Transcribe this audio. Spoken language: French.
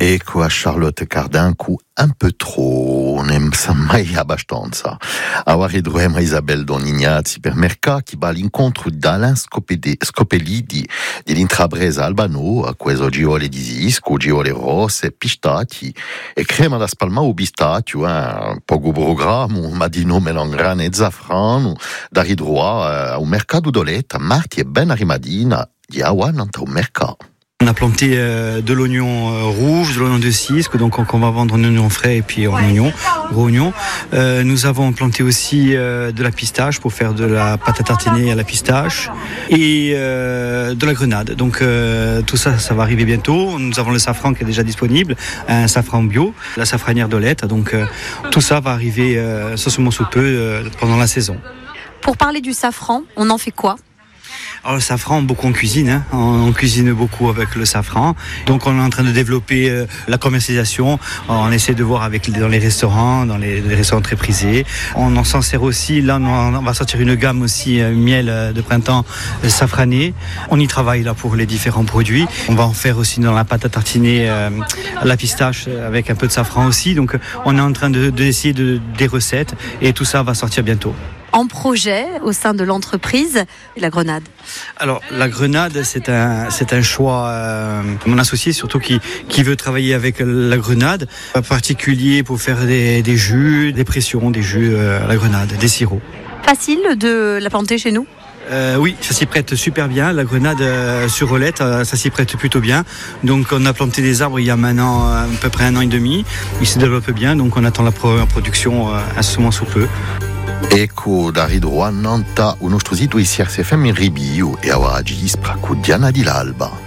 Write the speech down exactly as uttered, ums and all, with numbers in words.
Ecco a Charlotte Cardin cu un peu trop, nem sa mai abbastanza. Ora ridroem a Isabel Don Ignazzi per mercà che va all'incontro d'Alain Scopedi- Scopelli di, dell'intrapresa Albano, a questo giole di zisco, giole rosse, pistacchi e crema da spalma o pistacchio, eh, un poco programma, ma di nome longrane e zafrano, da ridroa a un mercato d'oletta, marti e ben arrimadina, di awa non un mercato. On a planté euh, de l'oignon euh, rouge, de l'oignon de cisque, donc qu'on va vendre en oignon frais et puis en oignon, gros oignon. Euh, nous avons planté aussi euh, de la pistache pour faire de la pâte à tartiner à la pistache et euh, de la grenade. Donc euh, tout ça, ça va arriver bientôt. Nous avons le safran qui est déjà disponible, un safran bio, la safranière d'Olette. Donc euh, tout ça va arriver euh, sûrement sous peu euh, pendant la saison. Pour parler du safran, on en fait quoi ? Alors le safran, beaucoup en cuisine, hein. on, on cuisine beaucoup avec le safran. Donc on est en train de développer euh, la commercialisation. On essaie de voir avec dans les restaurants, dans les, les restaurants très prisés. On en s'en sert aussi. Là, on, on va sortir une gamme aussi euh, miel euh, de printemps euh, safrané. On y travaille là pour les différents produits. On va en faire aussi dans la pâte à tartiner euh, la pistache euh, avec un peu de safran aussi. Donc on est en train de, de essayer de, des recettes et tout ça va sortir bientôt. En projet au sein de l'entreprise, la grenade. Alors la grenade, c'est un c'est un choix. Euh, mon associé surtout qui qui veut travailler avec la grenade, en particulier pour faire des, des jus, des pressions, des jus euh, à la grenade, des sirops. Facile de la planter chez nous ? Euh, oui, ça s'y prête super bien. La grenade euh, sur Olette, euh, ça s'y prête plutôt bien. Donc on a planté des arbres il y a maintenant euh, à peu près un an et demi. Ils se développent bien, donc on attend la pro- production euh, à ce moment sous peu. Ecco da ridroa non ta uno strusito i S R C F M in Ribio e a oggi spra cu Diana di l'Alba.